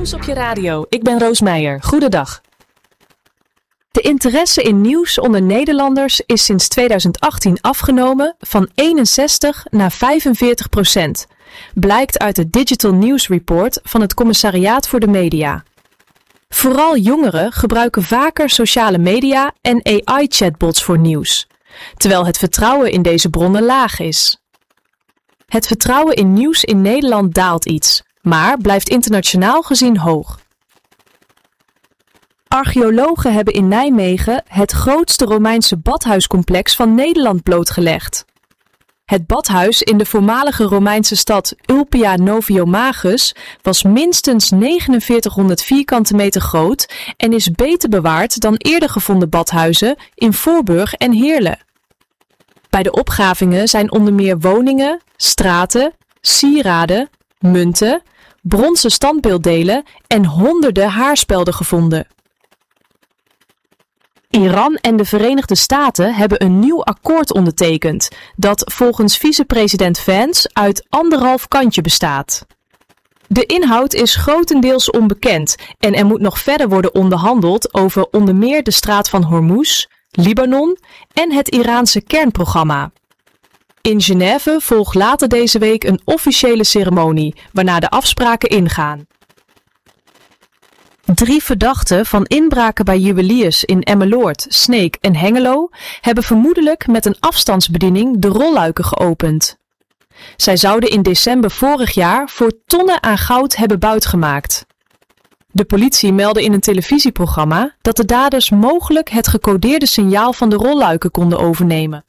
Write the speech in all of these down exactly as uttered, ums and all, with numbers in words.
Nieuws op je radio. Ik ben Roos Meijer. Goedendag. De interesse in nieuws onder Nederlanders is sinds tweeduizend achttien afgenomen van eenenzestig naar vijfenveertig procent. Blijkt uit het Digital News Report van het Commissariaat voor de Media. Vooral jongeren gebruiken vaker sociale media en A I-chatbots voor nieuws, terwijl het vertrouwen in deze bronnen laag is. Het vertrouwen in nieuws in Nederland daalt iets, maar blijft internationaal gezien hoog. Archeologen hebben in Nijmegen het grootste Romeinse badhuiscomplex van Nederland blootgelegd. Het badhuis in de voormalige Romeinse stad Ulpia Noviomagus was minstens negenenveertighonderd vierkante meter groot en is beter bewaard dan eerder gevonden badhuizen in Voorburg en Heerlen. Bij de opgravingen zijn onder meer woningen, straten, sieraden, munten, bronzen standbeelddelen en honderden haarspelden gevonden. Iran en de Verenigde Staten hebben een nieuw akkoord ondertekend, dat volgens vicepresident Vance uit anderhalf kantje bestaat. De inhoud is grotendeels onbekend en er moet nog verder worden onderhandeld over onder meer de straat van Hormuz, Libanon en het Iraanse kernprogramma. In Genève volgt later deze week een officiële ceremonie, waarna de afspraken ingaan. Drie verdachten van inbraken bij juweliers in Emmeloord, Sneek en Hengelo hebben vermoedelijk met een afstandsbediening de rolluiken geopend. Zij zouden in december vorig jaar voor tonnen aan goud hebben buitgemaakt. De politie meldde in een televisieprogramma dat de daders mogelijk het gecodeerde signaal van de rolluiken konden overnemen.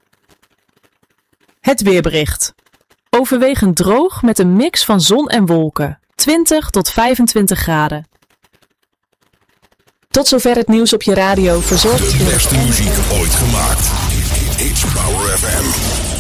Het weerbericht. Overwegend droog met een mix van zon en wolken, twintig tot vijfentwintig graden. Tot zover het nieuws op je radio, verzorgd. De beste muziek ooit gemaakt. It's Power F M.